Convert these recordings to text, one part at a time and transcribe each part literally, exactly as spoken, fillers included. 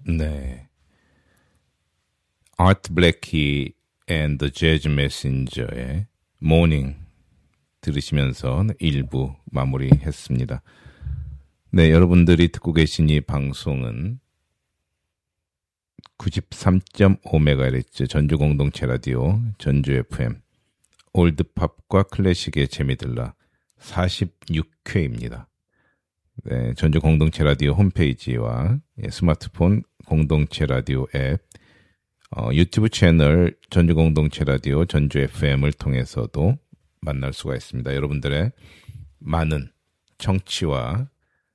네. Art Blakey and the Jazz Messenger의 Morning 들으시면서 일 부 마무리했습니다. 네, 여러분들이 듣고 계신 이 방송은 구십삼 점 오 메가헤르츠 전주 공동체 라디오 전주 에프엠 올드팝과 클래식의 재미들라 사십육 회입니다. 네, 전주 공동체 라디오 홈페이지와 스마트폰 공동체 라디오 앱, 어, 유튜브 채널 전주 공동체 라디오 전주 에프엠을 통해서도 만날 수가 있습니다. 여러분들의 많은 청취와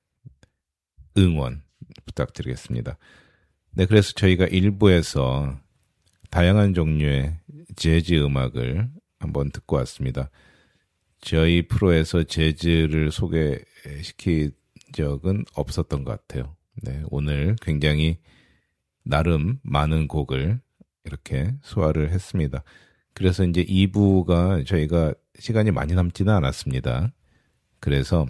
응원 부탁드리겠습니다. 네, 그래서 저희가 일 부에서 다양한 종류의 재즈 음악을 한번 듣고 왔습니다. 저희 프로에서 재즈를 소개시킨 적은 없었던 것 같아요. 네, 오늘 굉장히 나름 많은 곡을 이렇게 소화를 했습니다. 그래서 이제 이 부가 저희가 시간이 많이 남지는 않았습니다. 그래서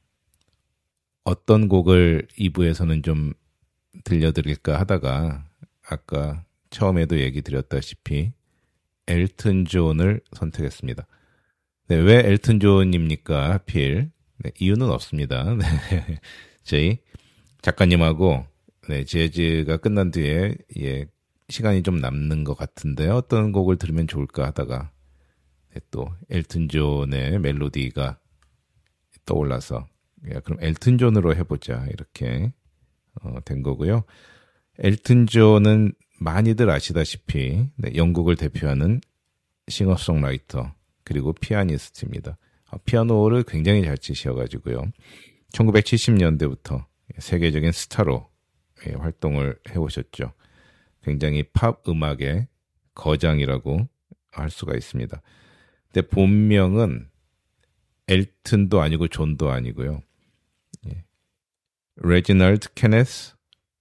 어떤 곡을 이 부에서는 좀 들려드릴까 하다가 아까 처음에도 얘기 드렸다시피 엘튼 존을 선택했습니다. 네, 왜 엘튼 존입니까? 하필. 네, 이유는 없습니다. 네, 저희 작가님하고 네, 재즈가 끝난 뒤에 예, 시간이 좀 남는 것 같은데 어떤 곡을 들으면 좋을까 하다가 네, 또 엘튼 존의 멜로디가 떠올라서 야, 그럼 엘튼 존으로 해보자 이렇게 어, 된 거고요. 엘튼 존은 많이들 아시다시피 네, 영국을 대표하는 싱어송라이터 그리고 피아니스트입니다. 아, 피아노를 굉장히 잘 치셔가지고요. 천구백칠십 년대부터 세계적인 스타로 예, 활동을 해오셨죠. 굉장히 팝 음악의 거장이라고 할 수가 있습니다. 근데 본명은 엘튼도 아니고 존도 아니고요. 예. 레지널드 케네스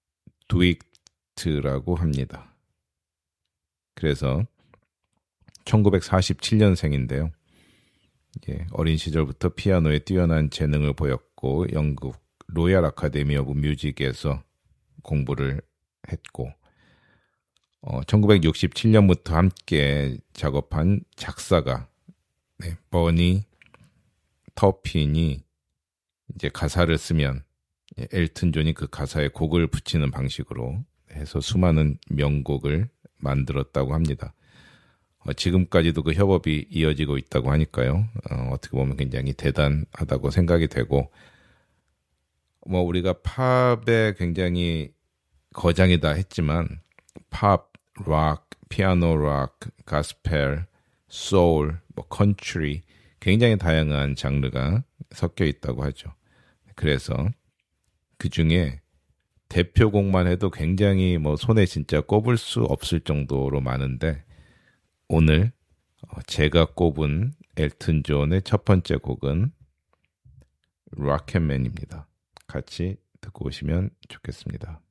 드윅트라고 합니다. 그래서 천구백사십칠 년생인데요. 예, 어린 시절부터 피아노에 뛰어난 재능을 보였고 영국 로얄 아카데미 오브 뮤직에서 공부를 했고 어, 천구백육십칠 년부터 함께 작업한 작사가 네, 버니 터핀이 이제 가사를 쓰면 엘튼 존이 그 가사에 곡을 붙이는 방식으로 해서 수많은 명곡을 만들었다고 합니다. 어, 지금까지도 그 협업이 이어지고 있다고 하니까요. 어, 어떻게 보면 굉장히 대단하다고 생각이 되고 뭐 우리가 팝에 굉장히 거장이다 했지만 팝, 락, 피아노 락, 가스펠, 소울, 뭐 컨트리 굉장히 다양한 장르가 섞여 있다고 하죠. 그래서 그 중에 대표곡만 해도 굉장히 뭐 손에 진짜 꼽을 수 없을 정도로 많은데 오늘 제가 꼽은 엘튼 존의 첫 번째 곡은 락앤맨입니다. 같이 듣고 오시면 좋겠습니다.